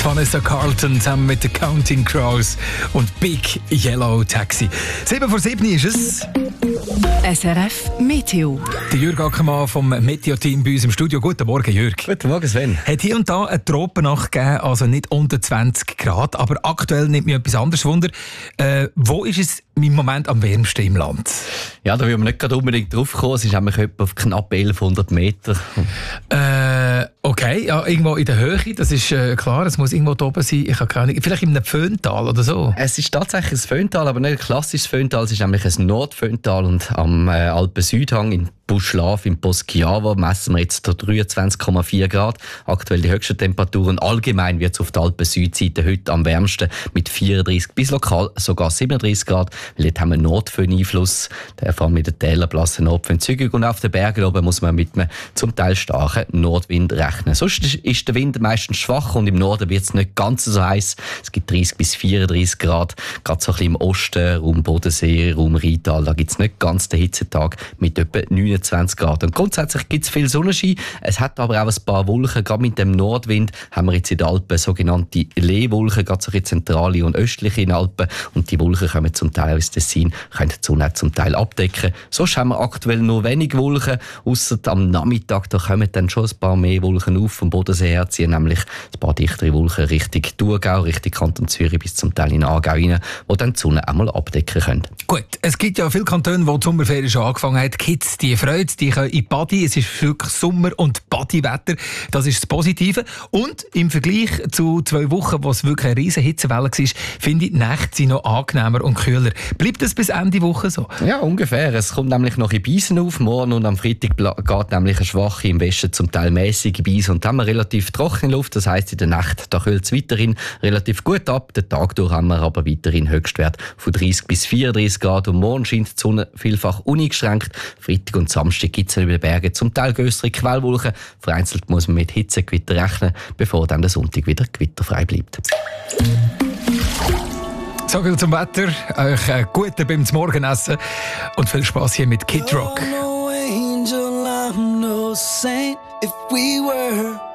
Vanessa Carlton zusammen mit den Counting Crows und Big Yellow Taxi. 7:07 ist es. SRF Meteo. Der Jürg Ackermann vom Meteo-Team bei uns im Studio. Guten Morgen, Jürg. Guten Morgen, Sven. Hat hier und da eine Tropennacht gegeben, also nicht unter 20 Grad, aber aktuell nimmt mich etwas anderes Wunder. Wo ist es im Moment am wärmsten im Land? Ja, da will man nicht gerade unbedingt drauf kommen. Es ist nämlich etwa auf knapp 1100 Meter. Okay, ja, irgendwo in der Höhe, das ist klar, es muss irgendwo da oben sein. Ich habe keine Ahnung, vielleicht in einem Föhntal oder so. Es ist tatsächlich ein Föhntal, aber nicht ein klassisches Föhntal. Es ist nämlich ein Nordföhntal und am Alpen-Südhang in Buschlav im Poschiavo messen wir jetzt 23,4 Grad. Aktuell die höchsten Temperaturen. Allgemein wird es auf der Alpen-Südseite heute am wärmsten mit 34 bis lokal sogar 37 Grad. Weil dort haben wir Nordföhn-Einfluss. Vor allem mit den Tälern blassen Nordföhn zügig. Und auf den Bergen oben muss man mit einem zum Teil starken Nordwind rechnen. Sonst ist der Wind meistens schwach und im Norden wird es nicht ganz so heiß. Es gibt 30 bis 34 Grad. Gerade so ein bisschen im Osten, Raum Bodensee, Raum Rheintal, da gibt es nicht ganz den Hitzetag mit etwa 29 Grad. Und grundsätzlich gibt es viel Sonnenschein. Es hat aber auch ein paar Wolken. Gerade mit dem Nordwind haben wir jetzt in den Alpen sogenannte Leewolken, gerade so ein zentrale und östliche in den Alpen. Und die Wolken kommen zum Teil aus Tessin, können die Sonne auch zum Teil abdecken. Sonst haben wir aktuell nur wenig Wolken, ausser am Nachmittag, da kommen dann schon ein paar mehr Wolken auf vom Bodensee her, ziehen nämlich ein paar dichtere Wolken Richtung Thurgau, Richtung Kanton Zürich bis zum Teil in Aargau rein, wo dann die Sonne einmal abdecken können. Gut, es gibt ja viele Kantone, wo die Sommerferien schon angefangen haben. Kids, die Freude, die können in die Badi. Es ist wirklich Sommer- und Badi-Wetter. Das ist das Positive. Und im Vergleich zu 2 Wochen, wo es wirklich eine riesen Hitzewelle war, finde ich, die Nächte sind noch angenehmer und kühler. Bleibt das bis Ende Woche so? Ja, ungefähr. Es kommt nämlich noch in Beisen auf. Morgen und am Freitag geht nämlich eine schwache, im Westen zum Teil mäßige Beise. Und dann haben wir relativ trockene Luft. Das heisst, in der Nacht da kühlt es weiterhin relativ gut ab. Den Tag durch haben wir aber weiterhin Höchstwert von 30 bis 34 Grad. Und morgen scheint die Sonne vielfach uneingeschränkt. Freitag und Samstag gibt es über den Bergen zum Teil größere Quellwolken. Vereinzelt muss man mit Hitzegewitter rechnen, bevor dann der Sonntag wieder gewitterfrei bleibt. So viel zum Wetter. Euch einen guten beim Morgenessen und viel Spass hier mit Kid Rock. No angel, I'm no saint. If we were